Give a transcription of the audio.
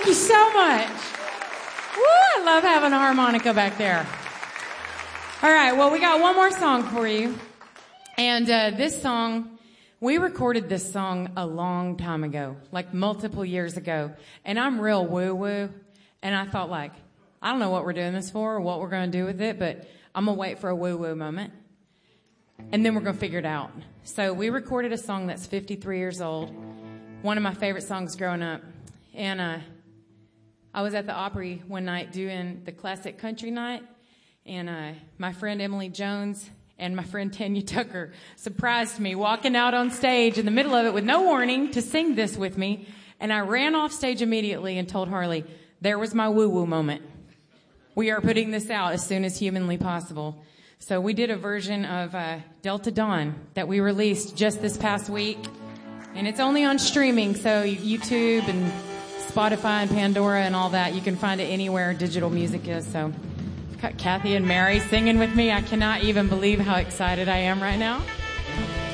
Thank you so much. Woo, I love having a harmonica back there. All right, well, we got one more song for you. And this song, we recorded this song a long time ago, like multiple years ago. And I'm real woo-woo. And I thought, like, I don't know what we're doing this for or what we're going to do with it, but I'm going to wait for a woo-woo moment. And then we're going to figure it out. So we recorded a song that's 53 years old, one of my favorite songs growing up. And I was at the Opry one night doing the classic country night. And my friend Emily Jones and my friend Tanya Tucker surprised me walking out on stage in the middle of it with no warning to sing this with me. And I ran off stage immediately and told Harley, there was my woo-woo moment. We are putting this out as soon as humanly possible. So we did a version of Delta Dawn that we released just this past week. And it's only on streaming, so YouTube and Spotify and Pandora and all that. You can find it anywhere digital music is. So I've got Kathy and Mary singing with me. I cannot even believe how excited I am right now.